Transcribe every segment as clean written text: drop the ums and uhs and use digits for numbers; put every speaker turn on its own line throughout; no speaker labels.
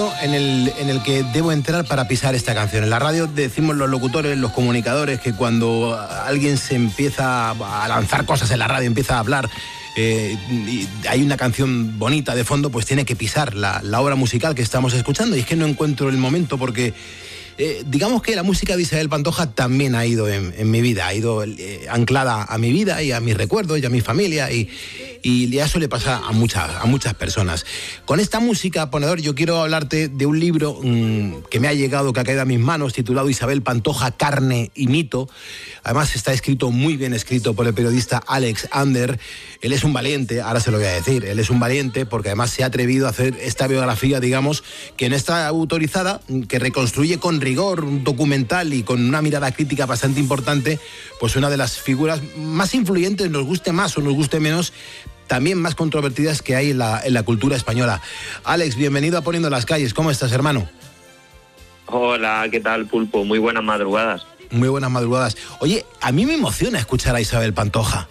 momento en el que debo entrar para pisar esta canción. En la radio decimos los locutores, los comunicadores, que cuando alguien se empieza a lanzar cosas en la radio, empieza a hablar, y hay una canción bonita de fondo, pues tiene que pisar la obra musical que estamos escuchando. Y es que no encuentro el momento porque... digamos que la música de Isabel Pantoja también ha ido en mi vida, ha ido anclada a mi vida y a mis recuerdos y a mi familia, y ya suele pasar a muchas personas. Con esta música, Ponedor, yo quiero hablarte de un libro que me ha llegado, que ha caído a mis manos, titulado Isabel Pantoja, Carne y Mito. Además está escrito, muy bien escrito, por el periodista Alex Ander. Él es un valiente, ahora se lo voy a decir, él es un valiente porque además se ha atrevido a hacer esta biografía, digamos, que no está autorizada, que reconstruye con rigor un documental y con una mirada crítica bastante importante, pues una de las figuras más influyentes, nos guste más o nos guste menos, también más controvertidas que hay en la cultura española. Alex, bienvenido a Poniendo las Calles. ¿Cómo estás, hermano?
Hola, ¿qué tal, Pulpo? Muy buenas madrugadas.
Muy buenas madrugadas. Oye, a mí me emociona escuchar a Isabel Pantoja.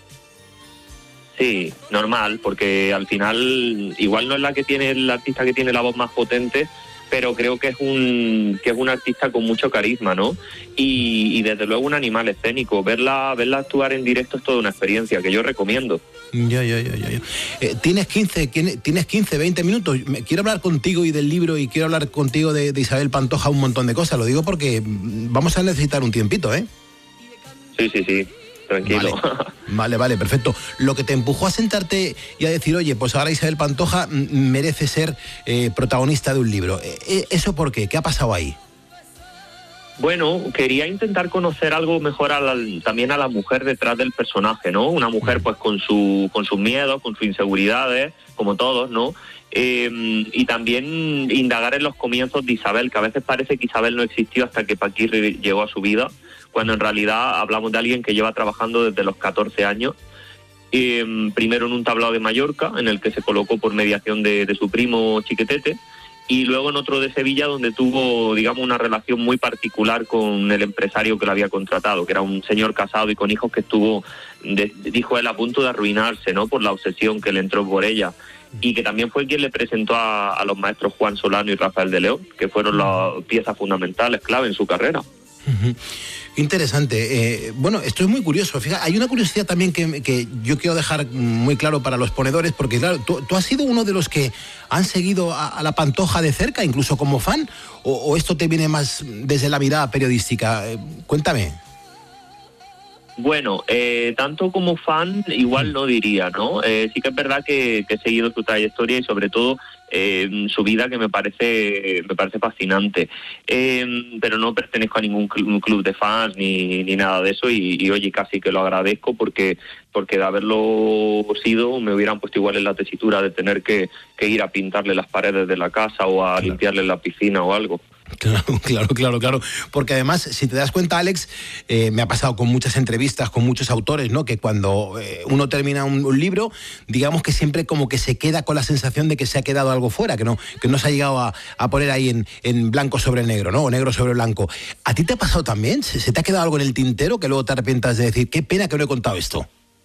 Sí, normal, porque al final igual no es el artista que tiene la voz más potente, pero creo que es un artista con mucho carisma, ¿no? Y desde luego un animal escénico. Verla actuar en directo es toda una experiencia que yo recomiendo.
Yo. Tienes 15, 20 minutos. Quiero hablar contigo y del libro, y quiero hablar contigo de Isabel Pantoja, un montón de cosas. Lo digo porque vamos a necesitar un tiempito, ¿eh?
Sí. Tranquilo.
Vale, perfecto. Lo que te empujó a sentarte y a decir, oye, pues ahora Isabel Pantoja merece ser protagonista de un libro. ¿Eso por qué? ¿Qué ha pasado ahí?
Bueno, quería intentar conocer algo mejor también a la mujer detrás del personaje, ¿no? Una mujer pues con sus miedos, con sus inseguridades, como todos, ¿no? Y también indagar en los comienzos de Isabel, que a veces parece que Isabel no existió hasta que Paquirri llegó a su vida, cuando en realidad hablamos de alguien que lleva trabajando desde los 14 años, primero en un tablao de Mallorca, en el que se colocó por mediación de su primo Chiquetete, y luego en otro de Sevilla, donde tuvo, digamos, una relación muy particular con el empresario que lo había contratado, que era un señor casado y con hijos que estuvo, dijo él, a punto de arruinarse, ¿no?, por la obsesión que le entró por ella, y que también fue quien le presentó a los maestros Juan Solano y Rafael de León, que fueron las piezas fundamentales, clave en su carrera.
Uh-huh. Interesante. Bueno, esto es muy curioso. Fíjate, hay una curiosidad también que yo quiero dejar muy claro para los ponedores, porque claro, tú has sido uno de los que han seguido a la Pantoja de cerca, incluso como fan, o esto te viene más desde la mirada periodística. Cuéntame.
Bueno, tanto como fan igual no diría, ¿no? Sí que es verdad que he seguido su trayectoria y sobre todo su vida, que me parece fascinante, pero no pertenezco a ningún club de fans ni nada de eso, y oye, casi que lo agradezco porque de haberlo sido me hubieran puesto igual en la tesitura de tener que ir a pintarle las paredes de la casa o a limpiarle la piscina o algo.
Claro. Porque además, si te das cuenta, Alex, me ha pasado con muchas entrevistas con muchos autores, ¿no?, que cuando uno termina un libro, digamos que siempre como que se queda con la sensación de que se ha quedado algo fuera, que no se ha llegado a poner ahí en blanco sobre negro, ¿no?, o negro sobre blanco. ¿A ti te ha pasado también? ¿Se te ha quedado algo en el tintero que luego te arrepientas de decir, qué pena que no he contado esto?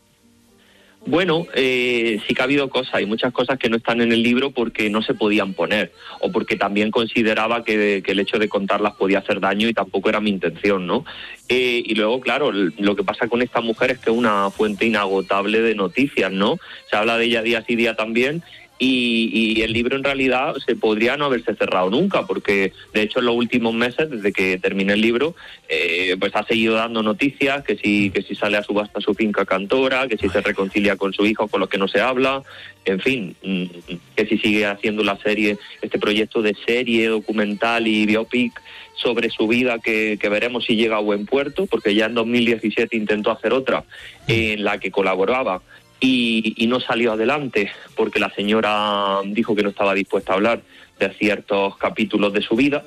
Bueno, sí que ha habido cosas, hay muchas cosas que no están en el libro porque no se podían poner, o porque también consideraba que el hecho de contarlas podía hacer daño y tampoco era mi intención, ¿no? Y luego, claro, lo que pasa con esta mujer es que es una fuente inagotable de noticias, ¿no? Se habla de ella día sí día también. Y el libro en realidad se podría no haberse cerrado nunca, porque de hecho en los últimos meses, desde que terminé el libro, pues ha seguido dando noticias, que si sale a subasta su finca Cantora, que si se reconcilia con su hijo, con los que no se habla, en fin, que si sigue haciendo la serie, este proyecto de serie documental y biopic sobre su vida, que veremos si llega a buen puerto, porque ya en 2017 intentó hacer otra en la que colaboraba y no salió adelante porque la señora dijo que no estaba dispuesta a hablar de ciertos capítulos de su vida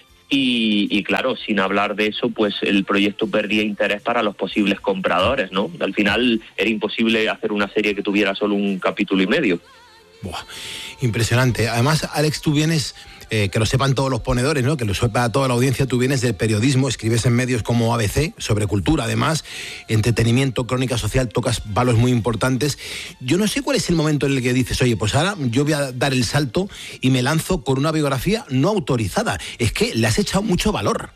y claro, sin hablar de eso, pues el proyecto perdía interés para los posibles compradores, ¿no? Al final era imposible hacer una serie que tuviera solo un capítulo y medio.
Buah, impresionante. Además, Alex, tú vienes, que lo sepan todos los ponedores, ¿no? Que lo sepa toda la audiencia, tú vienes del periodismo, escribes en medios como ABC, sobre cultura además, entretenimiento, crónica social, tocas palos muy importantes. Yo no sé cuál es el momento en el que dices, oye, pues ahora yo voy a dar el salto y me lanzo con una biografía no autorizada. Es que le has echado mucho valor.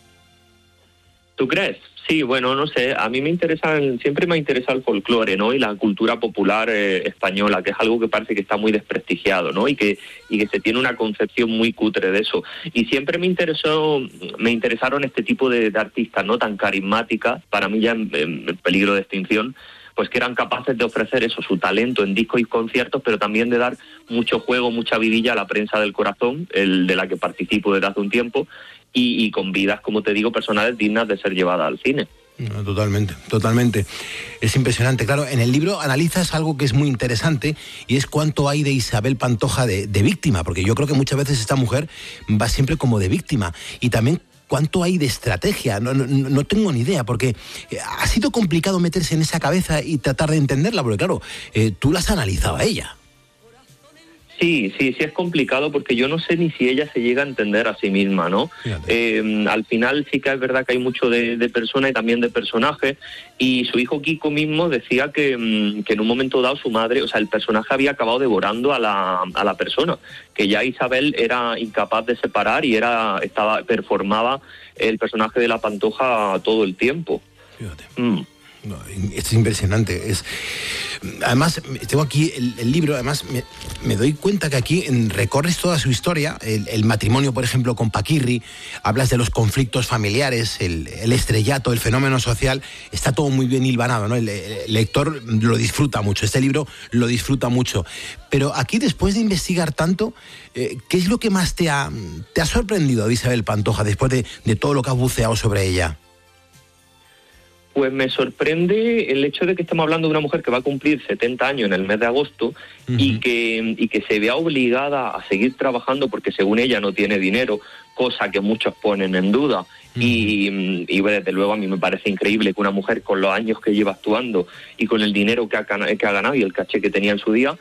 ¿Tú crees? Sí, bueno, no sé, a mí siempre me ha interesado el folclore, ¿no? Y la cultura popular española, que es algo que parece que está muy desprestigiado, ¿no? Y que se tiene una concepción muy cutre de eso. Y siempre me interesaron este tipo de artistas, ¿no? Tan carismáticas, para mí ya en peligro de extinción, pues que eran capaces de ofrecer eso, su talento en discos y conciertos, pero también de dar mucho juego, mucha vidilla a la prensa del corazón, de la que participo desde hace un tiempo, y con vidas, como te digo, personales dignas de ser llevadas al cine.
No, totalmente. Es impresionante. Claro, en el libro analizas algo que es muy interesante y es cuánto hay de Isabel Pantoja de víctima, porque yo creo que muchas veces esta mujer va siempre como de víctima. Y también cuánto hay de estrategia. No tengo ni idea, porque ha sido complicado meterse en esa cabeza y tratar de entenderla, porque claro, tú la has analizado a ella.
Sí, es complicado porque yo no sé ni si ella se llega a entender a sí misma, ¿no? Al final sí que es verdad que hay mucho de persona y también de personaje, y su hijo Kiko mismo decía que en un momento dado su madre, o sea, el personaje había acabado devorando a la persona, que ya Isabel era incapaz de separar y performaba el personaje de la Pantoja todo el tiempo.
Fíjate. No, es impresionante. Además, tengo aquí el libro, además me doy cuenta que aquí recorres toda su historia, el matrimonio, por ejemplo, con Paquirri, hablas de los conflictos familiares, el estrellato, el fenómeno social, está todo muy bien hilvanado, ¿no? El lector lo disfruta mucho, este libro lo disfruta mucho. Pero aquí, después de investigar tanto, ¿qué es lo que más te ha sorprendido de Isabel Pantoja después de todo lo que has buceado sobre ella?
Pues me sorprende el hecho de que estemos hablando de una mujer que va a cumplir 70 años en el mes de agosto, uh-huh, y que se vea obligada a seguir trabajando porque según ella no tiene dinero, cosa que muchos ponen en duda. Uh-huh. Y desde luego a mí me parece increíble que una mujer con los años que lleva actuando y con el dinero que ha ganado y el caché que tenía en su día,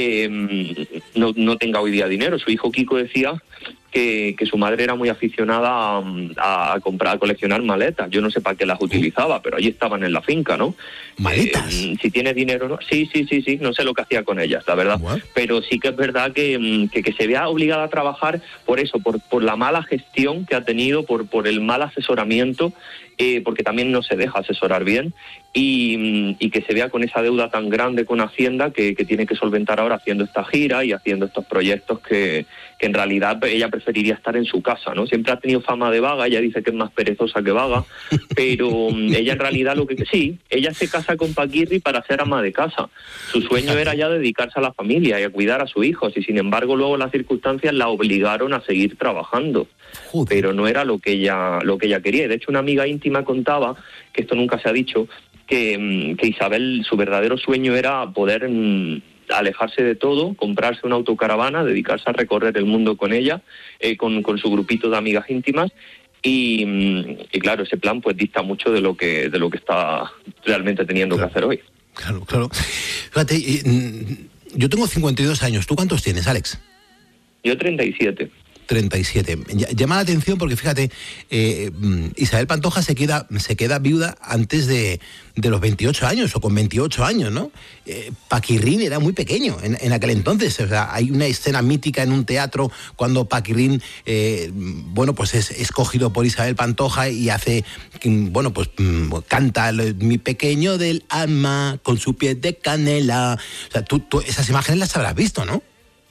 no tenga hoy día dinero. Su hijo Kiko decía que su madre era muy aficionada a coleccionar maletas. Yo no sé para qué las utilizaba, pero allí estaban en la finca, ¿no?
¿Maletas?
Si tiene dinero, ¿no? Sí, no sé lo que hacía con ellas, la verdad. ¿What? Pero sí que es verdad que se vea obligada a trabajar por eso, por la mala gestión que ha tenido, por el mal asesoramiento, porque también no se deja asesorar bien, y que se vea con esa deuda tan grande con Hacienda que tiene que solventar ahora haciendo esta gira y haciendo estos proyectos que en realidad ella preferiría estar en su casa, ¿no? Siempre ha tenido fama de vaga, ella dice que es más perezosa que vaga, pero ella en realidad ella se casa con Paquirri para ser ama de casa. Su sueño era ya dedicarse a la familia y a cuidar a sus hijos, y sin embargo luego las circunstancias la obligaron a seguir trabajando. Joder. Pero no era lo que ella quería. De hecho, una amiga íntima contaba, que esto nunca se ha dicho, que Isabel, su verdadero sueño era poder alejarse de todo, comprarse una autocaravana, dedicarse a recorrer el mundo con ella, con su grupito de amigas íntimas, y claro, ese plan pues dista mucho de lo que está realmente teniendo que hacer hoy.
Claro. Fíjate, yo tengo 52 años. ¿Tú cuántos tienes, Alex?
Yo 37.
37. Llama la atención porque, fíjate, Isabel Pantoja se queda viuda antes de los 28 años o con 28 años, ¿no? Paquirrín era muy pequeño en aquel entonces. O sea, hay una escena mítica en un teatro cuando Paquirrín, pues es escogido por Isabel Pantoja y hace, canta mi pequeño del alma con su piel de canela. O sea, tú esas imágenes las habrás visto, ¿no?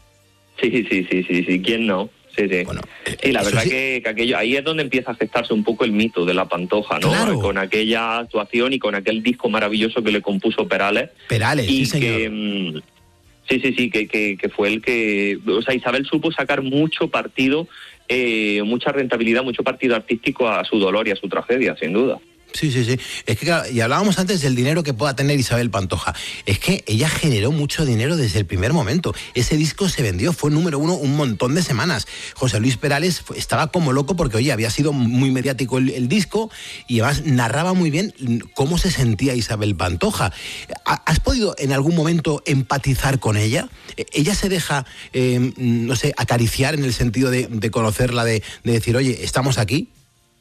Sí, ¿quién no? Sí. Bueno, sí, la verdad que aquello, ahí es donde empieza a gestarse un poco el mito de la Pantoja, ¿no? Claro. Con aquella actuación y con aquel disco maravilloso que le compuso Perales.
Y sí, señor.
Que fue el que... O sea, Isabel supo sacar mucho partido, mucha rentabilidad, mucho partido artístico a su dolor y a su tragedia, sin duda.
Sí. Es que, claro, y hablábamos antes del dinero que pueda tener Isabel Pantoja. Es que ella generó mucho dinero desde el primer momento. Ese disco se vendió, fue número 1 un montón de semanas. José Luis Perales estaba como loco porque, oye, había sido muy mediático el disco y además narraba muy bien cómo se sentía Isabel Pantoja. ¿Has podido en algún momento empatizar con ella? ¿Ella se deja, no sé, acariciar en el sentido de conocerla, de decir, oye, estamos aquí?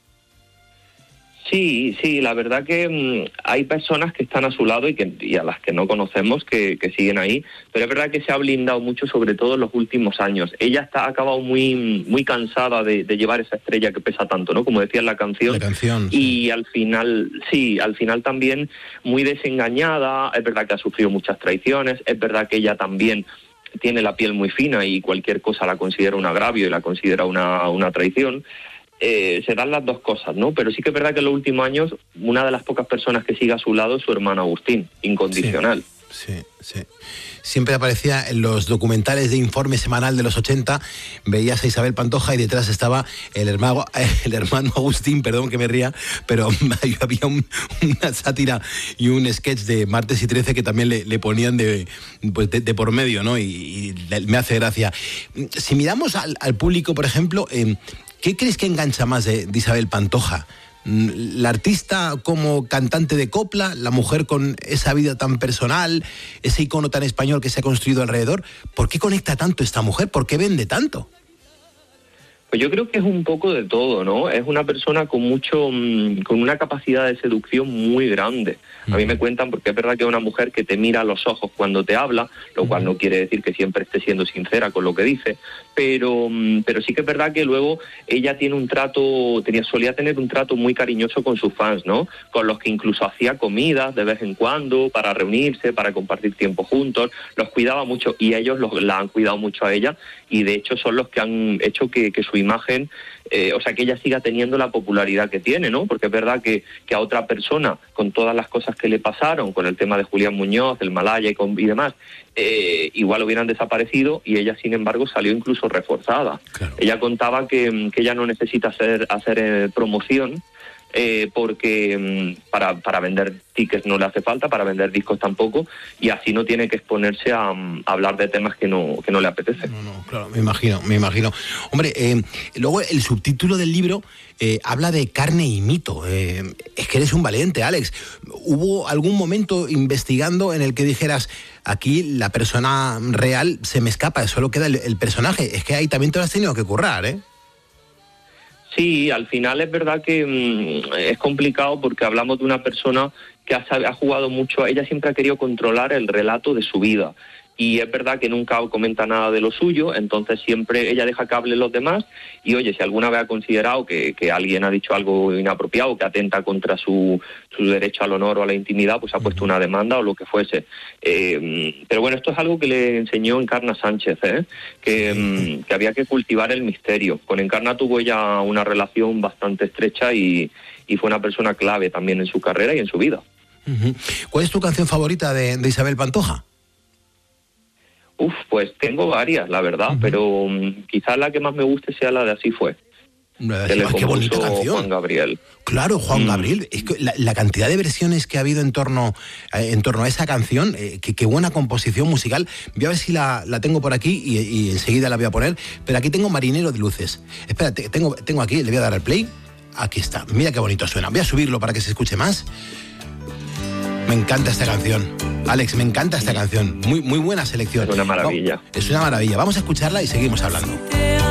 Sí, la verdad que hay personas que están a su lado y a las que no conocemos que siguen ahí, pero es verdad que se ha blindado mucho, sobre todo en los últimos años. Ella ha acabado muy cansada de llevar esa estrella que pesa tanto, ¿no? Como decía en la canción. Y al final también muy desengañada. Es verdad que ha sufrido muchas traiciones, es verdad que ella también tiene la piel muy fina y cualquier cosa la considera un agravio y la considera una traición. Se dan las dos cosas, ¿no? Pero sí que es verdad que en los últimos años una de las pocas personas que sigue a su lado es su hermano Agustín, incondicional.
Sí. Siempre aparecía en los documentales de Informe Semanal de los 80, veías a Isabel Pantoja y detrás estaba el hermano Agustín, perdón que me ría, pero había una sátira y un sketch de Martes y 13 que también le ponían de por medio, ¿no? Y me hace gracia. Si miramos al público, por ejemplo, ¿qué crees que engancha más de Isabel Pantoja? ¿La artista como cantante de copla? ¿La mujer con esa vida tan personal? ¿Ese icono tan español que se ha construido alrededor? ¿Por qué conecta tanto esta mujer? ¿Por qué vende tanto?
Pues yo creo que es un poco de todo, ¿no? Es una persona con una capacidad de seducción muy grande. A mí me cuentan, porque es verdad que es una mujer que te mira a los ojos cuando te habla, lo cual no quiere decir que siempre esté siendo sincera con lo que dice, pero sí que es verdad que luego ella solía tener un trato muy cariñoso con sus fans, ¿no? Con los que incluso hacía comidas de vez en cuando para reunirse, para compartir tiempo juntos, los cuidaba mucho y ellos la han cuidado mucho a ella y de hecho son los que han hecho que su imagen, que ella siga teniendo la popularidad que tiene, ¿no? Porque es verdad que a otra persona, con todas las cosas que le pasaron, con el tema de Julián Muñoz, el Malaya y demás, igual hubieran desaparecido y ella, sin embargo, salió incluso reforzada. Claro. Ella contaba que ella no necesita hacer promoción, porque para vender tickets no le hace falta, para vender discos tampoco, y así no tiene que exponerse a hablar de temas que no le apetece.
No, claro, me imagino. Hombre, luego el subtítulo del libro habla de carne y mito. Es que eres un valiente, Alex. ¿Hubo algún momento investigando en el que dijeras, aquí la persona real se me escapa, solo queda el personaje? Es que ahí también te lo has tenido que currar, ¿eh?
Sí, al final es verdad que es complicado porque hablamos de una persona que ha jugado mucho, ella siempre ha querido controlar el relato de su vida. Y es verdad que nunca comenta nada de lo suyo, entonces siempre ella deja que hablen los demás y oye, si alguna vez ha considerado que alguien ha dicho algo inapropiado, que atenta contra su derecho al honor o a la intimidad, pues ha puesto una demanda o lo que fuese. Pero bueno, esto es algo que le enseñó Encarna Sánchez, que había que cultivar el misterio. Con Encarna tuvo ella una relación bastante estrecha y fue una persona clave también en su carrera y en su vida.
¿Cuál es tu canción favorita de Isabel Pantoja?
Pues tengo varias, la verdad, pero quizás la que más me guste sea la de Así fue.
Qué bonita canción.
Juan Gabriel.
Claro, Juan Gabriel. Es que la cantidad de versiones que ha habido en torno a esa canción, qué buena composición musical. Voy a ver si la tengo por aquí y enseguida la voy a poner. Pero aquí tengo Marinero de Luces. Espérate, tengo aquí, le voy a dar al play. Aquí está. Mira qué bonito suena. Voy a subirlo para que se escuche más. Me encanta esta canción. Alex, me encanta esta canción. Muy buena selección.
Es una maravilla.
Es una maravilla. Vamos a escucharla y seguimos hablando.